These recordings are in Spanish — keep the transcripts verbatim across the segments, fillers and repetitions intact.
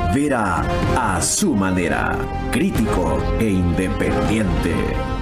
Verá a su manera, crítico e independiente.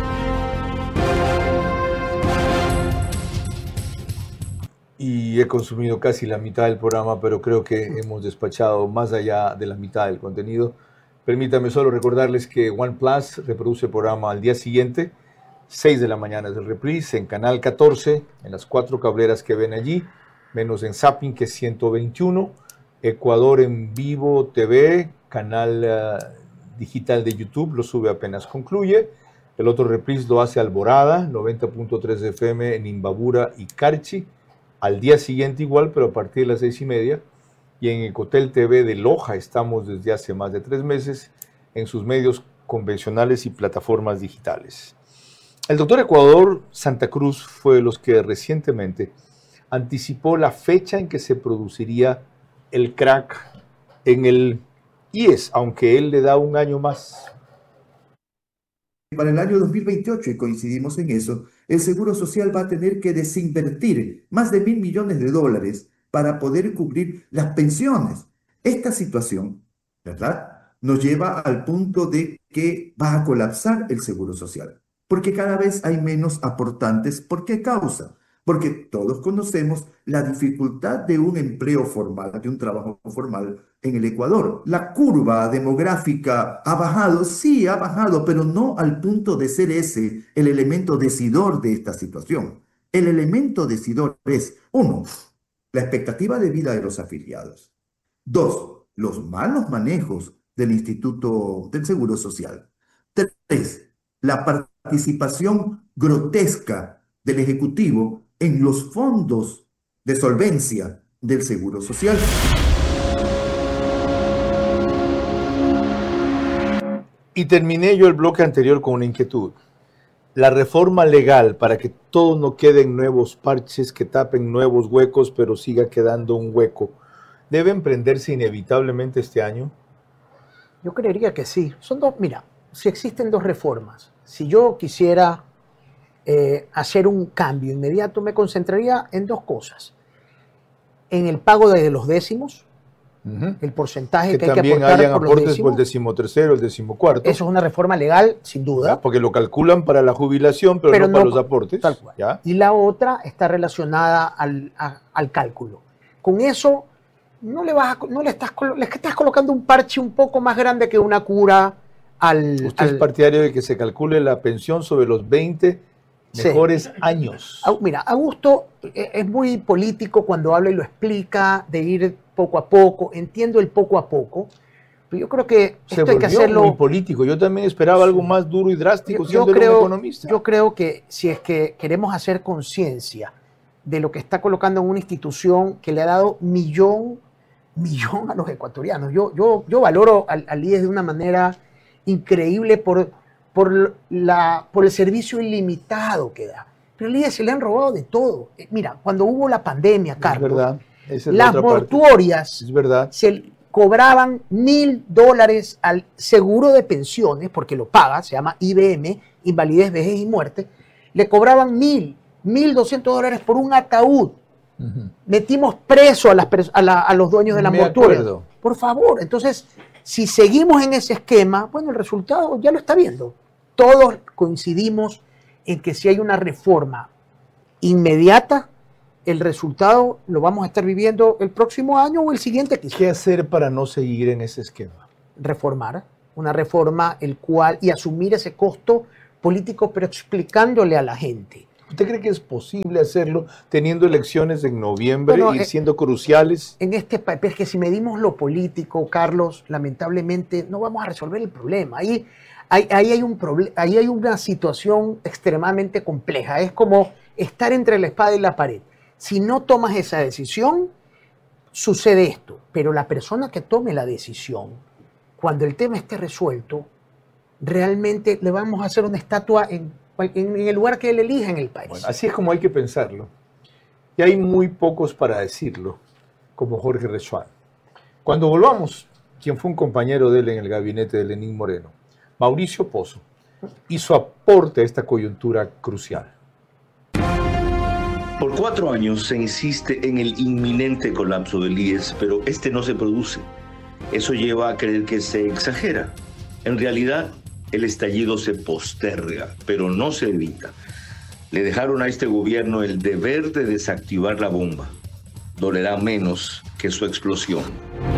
Y he consumido casi la mitad del programa, pero creo que hemos despachado más allá de la mitad del contenido. Permítame solo recordarles que OnePlus reproduce el programa al día siguiente, seis de la mañana es el reprise, en Canal catorce, en las cuatro cableras que ven allí, menos en Zapping, que es ciento veintiuno, Ecuador en Vivo T V, canal uh, digital de YouTube, lo sube apenas concluye. El otro reprise lo hace Alborada, noventa punto tres F M en Imbabura y Carchi, al día siguiente igual, pero a partir de las seis y media. Y en Ecotel T V de Loja estamos desde hace más de tres meses en sus medios convencionales y plataformas digitales. El doctor Ecuador Santa Cruz fue de los que recientemente anticipó la fecha en que se produciría el crack en el I E S, aunque él le da un año más. Para el año dos mil veintiocho, y coincidimos en eso, el Seguro Social va a tener que desinvertir más de mil millones de dólares para poder cubrir las pensiones. Esta situación, ¿verdad?, nos lleva al punto de que va a colapsar el Seguro Social, porque cada vez hay menos aportantes. ¿Por qué causa? Porque todos conocemos la dificultad de un empleo formal, de un trabajo formal en el Ecuador. La curva demográfica ha bajado, sí ha bajado, pero no al punto de ser ese el elemento decidor de esta situación. El elemento decidor es, uno, la expectativa de vida de los afiliados. Dos, los malos manejos del Instituto del Seguro Social. Tres, la participación grotesca del Ejecutivo en los fondos de solvencia del Seguro Social. Y terminé yo el bloque anterior con una inquietud. La reforma legal para que todo no quede en nuevos parches que tapen nuevos huecos, pero siga quedando un hueco, ¿debe emprenderse inevitablemente este año? Yo creería que sí. Son dos, mira, si existen dos reformas, si yo quisiera eh, hacer un cambio inmediato, me concentraría en dos cosas. En el pago de los décimos, uh-huh. el porcentaje que, que hay que aportar hayan por aportes los décimos. Por el decimotercero, el decimocuarto. Eso es una reforma legal, sin duda. ¿Ya? Porque lo calculan para la jubilación, pero, pero no, no para los aportes. Tal cual. ¿Ya? Y la otra está relacionada al, a, al cálculo. Con eso no le vas a, no le estás, le estás colocando un parche un poco más grande que una cura al... ¿Usted al, es partidario de que se calcule la pensión sobre los veinte mejores sí. años? Mira, Augusto es muy político cuando habla y lo explica, de ir poco a poco. Entiendo el poco a poco, pero yo creo que se esto hay que hacerlo... muy político. Yo también esperaba algo más duro y drástico yo, siendo yo creo, un economista. Yo creo que si es que queremos hacer conciencia de lo que está colocando en una institución que le ha dado millón, millón a los ecuatorianos. Yo, yo, yo valoro al, al I E S de una manera increíble por, por, la, por el servicio ilimitado que da. Pero al I E S se le han robado de todo. Mira, cuando hubo la pandemia, Carlos, es verdad. Esa es las la mortuorias es verdad. se cobraban mil dólares al seguro de pensiones, porque lo paga, se llama I B M, Invalidez, Vejez y Muerte, le cobraban mil, mil doscientos dólares por un ataúd. Uh-huh. Metimos preso a, las, a, la, a los dueños de la mortuoria. Por favor, entonces, si seguimos en ese esquema, bueno, el resultado ya lo está viendo. Todos coincidimos en que si hay una reforma inmediata, el resultado lo vamos a estar viviendo el próximo año o el siguiente. Quizás. ¿Qué hacer para no seguir en ese esquema? Reformar, una reforma el cual y asumir ese costo político, pero explicándole a la gente. ¿Usted cree que es posible hacerlo teniendo elecciones en noviembre bueno, y siendo eh, cruciales? En este país, es que si medimos lo político, Carlos, lamentablemente no vamos a resolver el problema. Ahí, ahí, ahí, hay, un proble- ahí hay una situación extremadamente compleja. Es como estar entre la espada y la pared. Si no tomas esa decisión, sucede esto. Pero la persona que tome la decisión, cuando el tema esté resuelto, realmente le vamos a hacer una estatua en, en, en el lugar que él elija en el país. Bueno, así es como hay que pensarlo. Y hay muy pocos para decirlo, como Jorge Rechuán. Cuando volvamos, quien fue un compañero de él en el gabinete de Lenín Moreno, Mauricio Pozo, hizo aporte a esta coyuntura crucial. Por cuatro años se insiste en el inminente colapso del I E S, pero este no se produce. Eso lleva a creer que se exagera. En realidad, el estallido se posterga, pero no se evita. Le dejaron a este gobierno el deber de desactivar la bomba. Dolerá menos que su explosión.